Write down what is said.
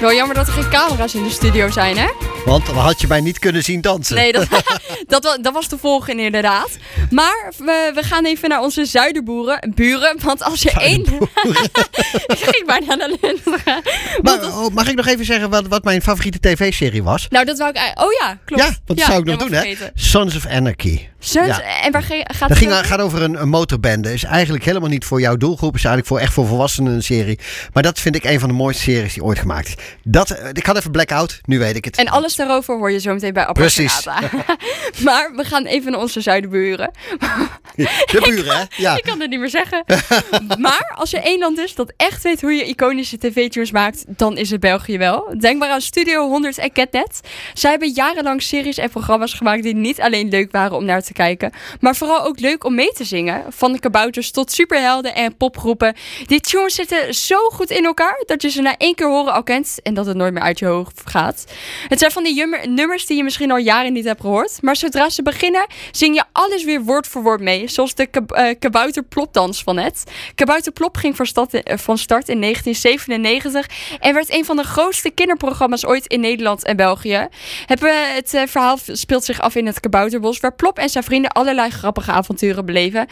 Wel jammer dat er geen camera's in de studio zijn, hè? Want dan had je mij niet kunnen zien dansen. Nee, dat was de volgende inderdaad. Maar we gaan even naar onze zuiderburen. Want als je Ik ging bijna naar de lens. Mag ik nog even zeggen wat mijn favoriete tv-serie was? Nou, dat wou ik... Oh ja, klopt. Ja, wat zou ik nog doen, vergeten. hè? Sons of Anarchy. En waar gaat het over? gaat over een motorbende. Is eigenlijk helemaal niet voor jouw doelgroep. Is eigenlijk echt voor volwassenen een serie. Maar dat vind ik een van de mooiste series die ooit gemaakt is. Ik had even blackout, nu weet ik het. En alles daarover hoor je zo meteen bij Apparaata. Precies. Maar we gaan even naar onze zuidenburen. De buren, hè? Ja. Ik kan het niet meer zeggen. Maar als er één land is dat echt weet hoe je iconische tv-tunes maakt, dan is het België wel. Denk maar aan Studio 100 en Catnet. Zij hebben jarenlang series en programma's gemaakt die niet alleen leuk waren om naar te kijken, maar vooral ook leuk om mee te zingen. Van de kabouters tot superhelden en popgroepen. Die tunes zitten zo goed in elkaar dat je ze na 1 keer horen al kent en dat het nooit meer uit je hoofd gaat. Het zijn van die nummers die je misschien al jaren niet hebt gehoord, maar zodra ze beginnen, zing je alles weer woord voor woord mee. Zoals de kabouterplopdans van net. Kabouterplop ging van start in 1997 en werd een van de grootste kinderprogramma's ooit in Nederland en België. Het verhaal speelt zich af in het Kabouterbos, waar Plop en zijn vrienden allerlei grappige avonturen beleven.